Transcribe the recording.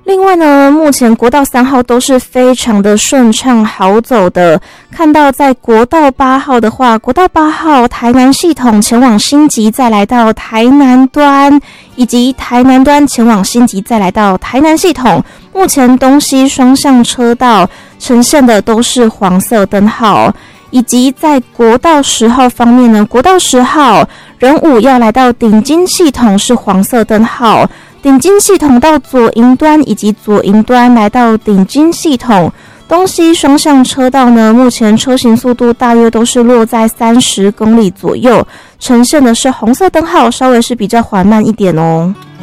另外呢，目前国道3号都是非常的顺畅好走的。看到在国道8号的话，国道8号台南系统前往新集，再来到台南端，以及台南端前往新集，再来到台南系统，目前东西双向车道呈现的都是黄色灯号。以及在国道10号方面呢，国道10号仁武要来到顶金系统是黄色灯号，顶金系统到左营端以及左营端来到顶金系统，东西双向车道呢，目前车行速度大约都是落在30公里左右，呈现的是红色灯号，稍微是比较缓慢一点哦。